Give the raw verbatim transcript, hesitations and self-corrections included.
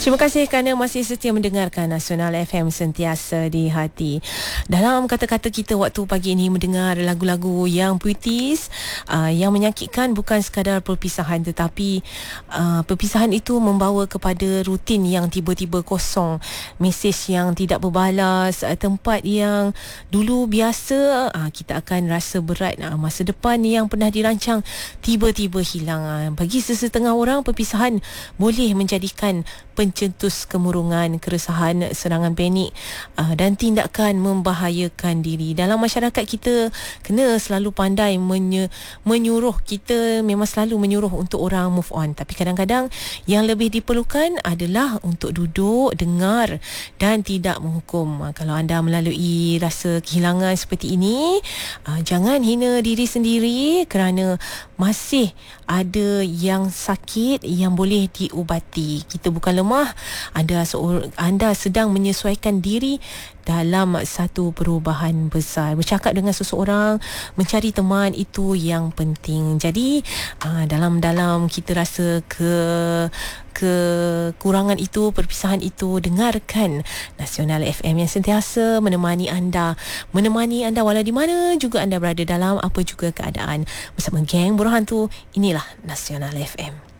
Terima kasih kerana masih setia mendengarkan Nasional F M, sentiasa di hati. Dalam kata-kata kita waktu pagi ini mendengar lagu-lagu yang puitis, uh, yang menyakitkan bukan sekadar perpisahan, tetapi uh, perpisahan itu membawa kepada rutin yang tiba-tiba kosong, mesej yang tidak berbalas, uh, tempat yang dulu biasa uh, kita akan rasa berat, uh, masa depan yang pernah dirancang tiba-tiba hilang. Uh, bagi sesetengah orang, perpisahan boleh menjadikan pencetus kemurungan, keresahan, serangan panik uh, dan tindakan membahayakan diri. Dalam masyarakat kita kena selalu pandai menye, menyuruh, kita memang selalu menyuruh untuk orang move on, tapi kadang-kadang yang lebih diperlukan adalah untuk duduk, dengar dan tidak menghukum. Uh, kalau anda melalui rasa kehilangan seperti ini, uh, jangan hina diri sendiri kerana masih ada yang sakit yang boleh diubati. Kita bukan lemah. Anda seor- anda sedang menyesuaikan diri dalam satu perubahan besar. Bercakap dengan seseorang, mencari teman, itu yang penting. Jadi aa, dalam-dalam kita rasa ke kekurangan itu, perpisahan itu, dengarkan Nasional F M yang sentiasa menemani anda, menemani anda walau di mana juga anda berada, dalam apa juga keadaan. Bersama geng Buruh Hantu, inilah Nasional F M.